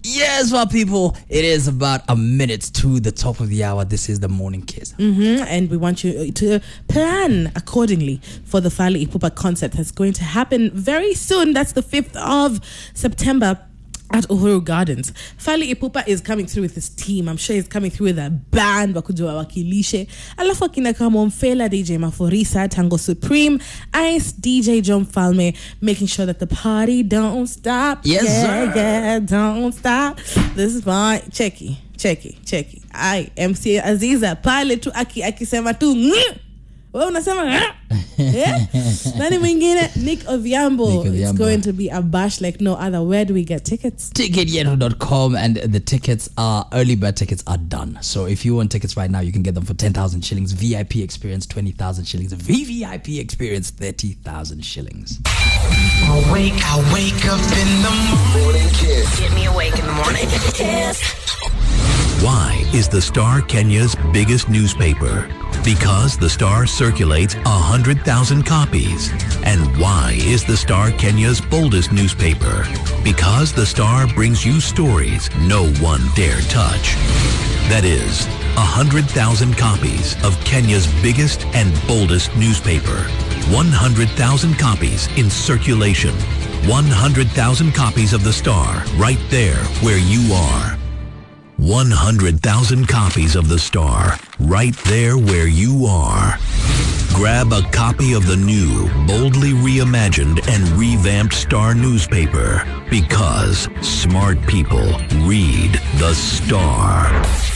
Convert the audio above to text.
Yes, well, people, it is about a minute to the top of the hour. This is the Morning Kiss. And we want you to plan accordingly for the Fally Ipupa concert that's going to happen very soon. That's the 5th of September at Uhuru Gardens. Fally Ipupa is coming through with his team. I'm sure he's coming through with a band. Wakujua wakilishe. Alafu akina kama Mfela, DJ Maforisa, Tango Supreme, Ice, DJ John Falme, making sure that the party don't stop. Yes, sir. Yeah, don't stop. This is fine. Checky. I MC Aziza pale tu akisema tu wewe unasema nani mwingine? Nick Odhiambo. It's going to be a bash like no other. Where do we get tickets? Ticketyetu.com, and the tickets are early bird tickets are done. So if you want tickets right now, you can get them for 10,000 shillings. VIP experience 20,000 shillings. VVIP experience 30,000 shillings. I wake up in the morning. Kiss. Get me awake in the morning. Kiss. Why is the Star Kenya's biggest newspaper? Because the Star circulates 100,000 copies. And why is the Star Kenya's boldest newspaper? Because the Star brings you stories no one dare touch. That is, 100,000 copies of Kenya's biggest and boldest newspaper. 100,000 copies in circulation. 100,000 copies of the Star right there where you are. 100,000 copies of the Star right there where you are. Grab a copy of the new, boldly reimagined and revamped Star newspaper, because smart people read the Star.